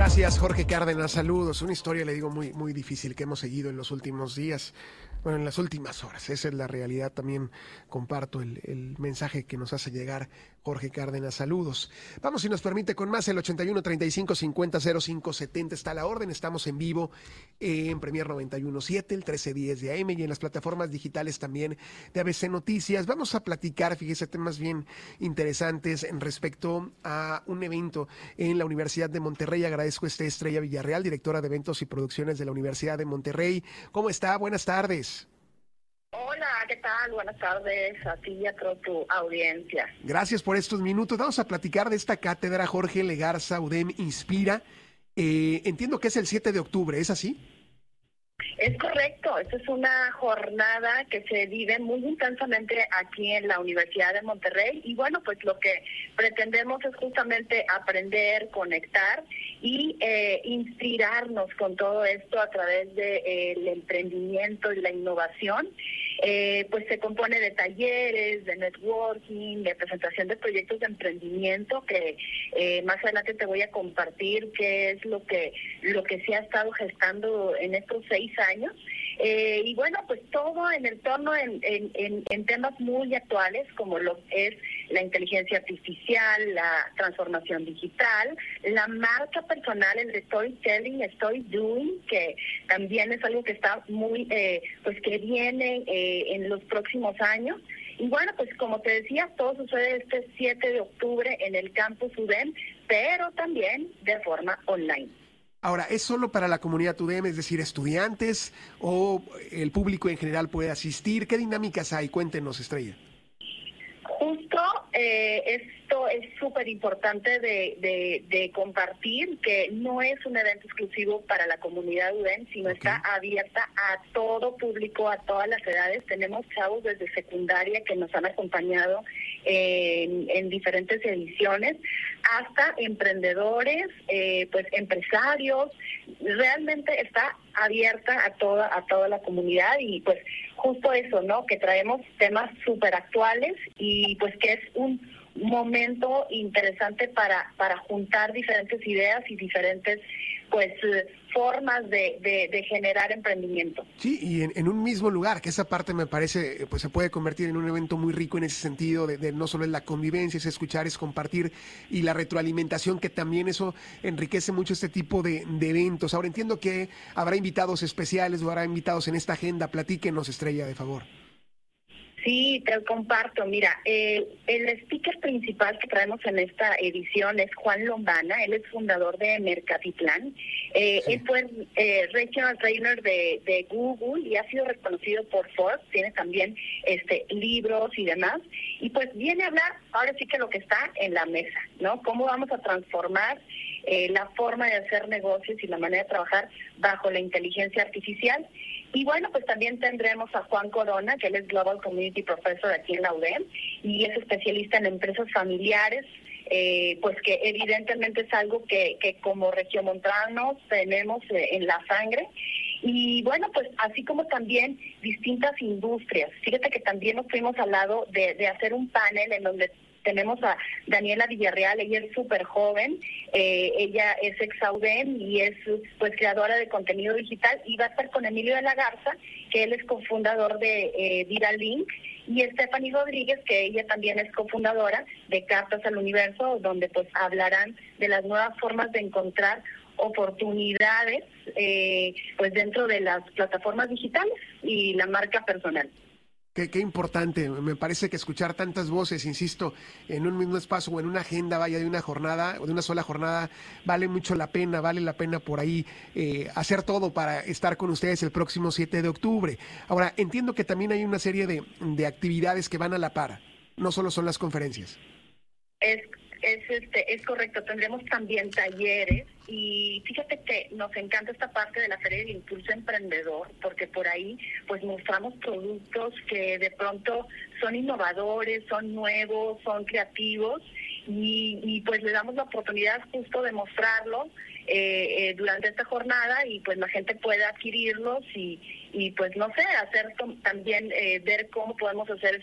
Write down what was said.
Gracias, Jorge Cárdenas. Saludos. Una historia, le digo, muy difícil que hemos seguido en los últimos días. Bueno, en las últimas horas. Esa es la realidad. También comparto el mensaje que nos hace llegar Jorge Cárdenas. Saludos. Vamos, si nos permite, con más el 81 35 50 05 70. Está a la orden. Estamos en vivo en Premier 91.7, el 1310 de AM y en las plataformas digitales también de ABC Noticias. Vamos a platicar, fíjese, temas bien interesantes en respecto a un evento en la Universidad de Monterrey. Agradezco a Estrella Villarreal, directora de eventos y producciones de la Universidad de Monterrey. ¿Cómo está? Buenas tardes. Hola, ¿qué tal? Buenas tardes a ti y a toda tu audiencia. Gracias por estos minutos. Vamos a platicar de esta cátedra Jorge Legarza UDEM Inspira. Entiendo que es el 7 de octubre, ¿es así? Es correcto, esta es una jornada que se vive muy intensamente aquí en la Universidad de Monterrey y bueno, pues lo que pretendemos es justamente aprender, conectar y inspirarnos con todo esto a través del emprendimiento y la innovación. Pues se compone de talleres, de networking, de presentación de proyectos de emprendimiento que más adelante te voy a compartir qué es lo que se ha estado gestando en estos 6 años. Y bueno, pues todo en el torno en temas muy actuales como lo es la inteligencia artificial, la transformación digital, la marca personal, el storytelling, story doing, que también es algo que está muy, pues que viene en los próximos años. Y bueno, pues como te decía, todo sucede este 7 de octubre en el campus UDEM, pero también de forma online. Ahora, ¿es solo para la comunidad UDEM, es decir, estudiantes, o el público en general puede asistir? ¿Qué dinámicas hay? Cuéntenos, Estrella. Justo esto es súper importante de compartir, que no es un evento exclusivo para la comunidad UDEM, sino está abierta a todo público, a todas las edades. Tenemos chavos desde secundaria que nos han acompañado en diferentes ediciones, hasta emprendedores, pues empresarios. Realmente está abierta a toda la comunidad y pues justo eso, ¿no? Que traemos temas súper actuales y pues que es un momento interesante para juntar diferentes ideas y diferentes pues formas de generar emprendimiento. Sí, y en un mismo lugar, que esa parte me parece, pues se puede convertir en un evento muy rico en ese sentido, de no solo es la convivencia, es escuchar, es compartir, y la retroalimentación, que también eso enriquece mucho este tipo de eventos. Ahora entiendo que habrá invitados especiales o habrá invitados en esta agenda. Platíquenos, Estrella, de favor. Sí, te comparto. Mira, el speaker principal que traemos en esta edición es Juan Lombana. Él es fundador de Mercatitlán. Sí. Él fue Regional Trainer de Google y ha sido reconocido por Forbes. Tiene también libros y demás. Y pues viene a hablar, ahora sí que lo que está en la mesa, ¿no? Cómo vamos a transformar la forma de hacer negocios y la manera de trabajar bajo la inteligencia artificial. Y bueno, pues también tendremos a Juan Corona, que él es Global Community Professor aquí en la UDEM y es especialista en empresas familiares, pues que evidentemente es algo que como regiomontanos tenemos en la sangre. Y bueno, pues así como también distintas industrias. Fíjate que también nos fuimos al lado de hacer un panel en donde tenemos a Daniela Villarreal. Ella es súper joven, ella es ex-UDEM y es pues creadora de contenido digital, y va a estar con Emilio de la Garza, que él es cofundador de Viralink, y Stephanie Rodríguez, que ella también es cofundadora de Cartas al Universo, donde pues hablarán de las nuevas formas de encontrar oportunidades pues dentro de las plataformas digitales y la marca personal. Qué importante, me parece que escuchar tantas voces, insisto, en un mismo espacio o en una agenda, vaya, de una jornada o de una sola jornada, vale la pena por ahí hacer todo para estar con ustedes el próximo 7 de octubre. Ahora, entiendo que también hay una serie de actividades que van a la par, no solo son las conferencias. Es correcto, tendremos también talleres y fíjate que nos encanta esta parte de la Feria del Impulso Emprendedor, porque por ahí pues mostramos productos que de pronto son innovadores, son nuevos, son creativos y pues le damos la oportunidad justo de mostrarlos durante esta jornada y pues la gente puede adquirirlos y pues no sé, hacer también ver cómo podemos hacer